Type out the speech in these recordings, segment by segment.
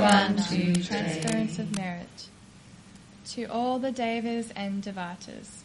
Bhavantu Transference of merit. To all the Devas and Devatas.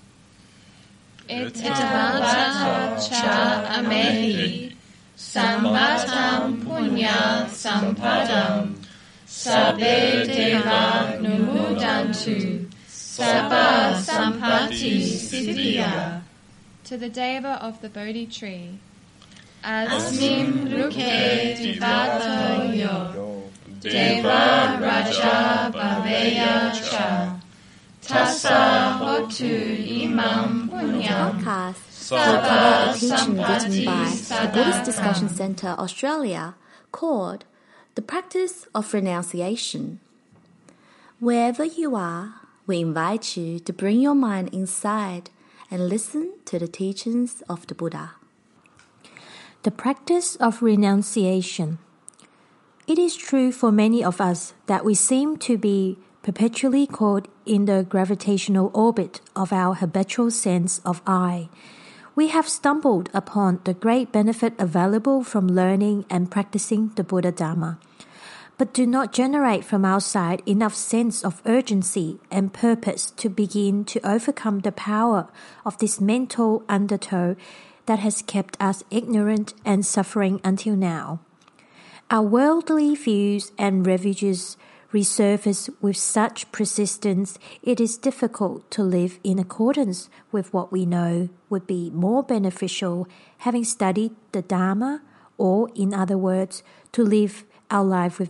Itavata cha amehi samvatam punya sampadam sabbe deva numudantu sabba sampati siddhya. To the Deva of the Bodhi tree. Asmin ruke divato yo deva raja bhaveya cha tassa hotu imam punyam Podcast will cover a teaching written by the Buddhist Discussion Centre Australia called The Practice of Renunciation. Wherever you are, we invite you to bring your mind inside and listen to the teachings of the Buddha. The practice of renunciation. It is true for many of us that we seem to be perpetually caught in the gravitational orbit of our habitual sense of I. We have stumbled upon the great benefit available from learning and practicing the Buddha Dharma, but do not generate from our side enough sense of urgency and purpose to begin to overcome the power of this mental undertow that has kept us ignorant and suffering until now. Our worldly views and refuges resurface with such persistence, it is difficult to live in accordance with what we know would be more beneficial having studied the Dharma, or in other words, to live our life with